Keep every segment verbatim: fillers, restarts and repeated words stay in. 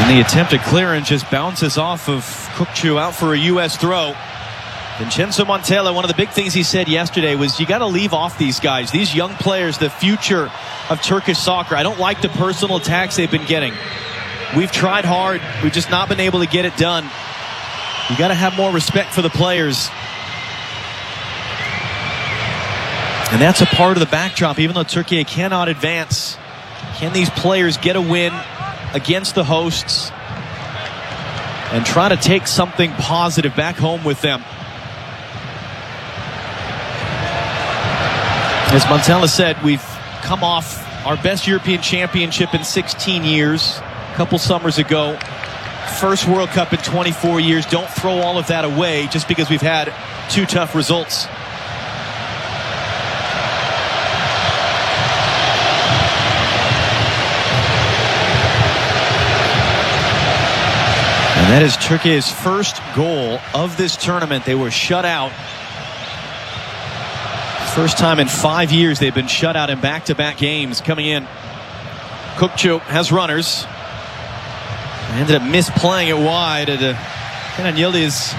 And the attempted clearance just bounces off of Kukçu out for a U S throw. Vincenzo Montella, one of the big things he said yesterday was you got to leave off these guys. These young players, the future of Turkish soccer. I don't like the personal attacks they've been getting. We've tried hard. We've just not been able to get it done. You got to have more respect for the players. And that's a part of the backdrop. Even though Turkey cannot advance, can these players get a win against the hosts and try to take something positive back home with them? As Montella said, we've come off our best European championship in sixteen years, a couple summers ago. First World Cup in twenty-four years. Don't throw all of that away just because we've had two tough results. And that is Turkey's first goal of this tournament. They were shut out. First time in five years they've been shut out in back-to-back games. Coming in, Kukçu has runners. Ended up misplaying it wide at Kenan Yıldız.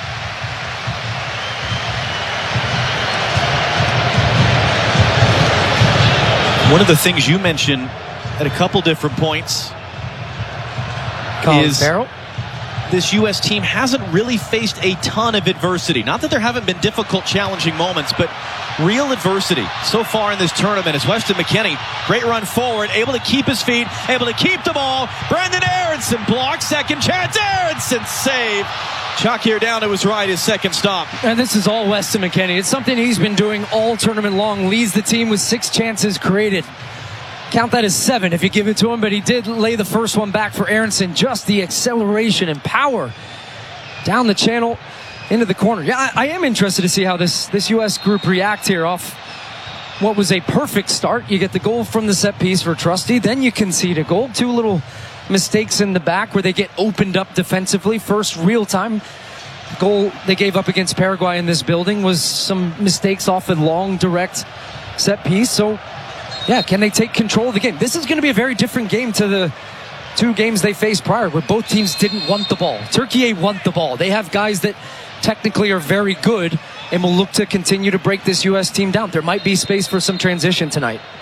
One of the things you mentioned at a couple different points Colin is Farrell. This U S team hasn't really faced a ton of adversity. Not that there haven't been difficult, challenging moments, but real adversity so far in this tournament. As Weston McKennie, great run forward, able to keep his feet, able to keep the ball. Brenden Aaronson blocks, second chance, Aaronson save. Shakir down to his right, his second stop. And this is all Weston McKennie. It's something he's been doing all tournament long. Leads the team with six chances created. Count that as seven if you give it to him, but he did lay the first one back for Aaronson. Just the acceleration and power down the channel into the corner. Yeah, I, I am interested to see how this, this U S group react here off what was a perfect start. You get the goal from the set piece for Trusty, then you concede a goal. Two little mistakes in the back where they get opened up defensively. First real time goal they gave up against Paraguay in this building was some mistakes off a long direct set piece. So yeah, can they take control of the game? This is going to be a very different game to the two games they faced prior, where both teams didn't want the ball. Turkey want the ball. They have guys that technically are very good and will look to continue to break this U S team down. There might be space for some transition tonight.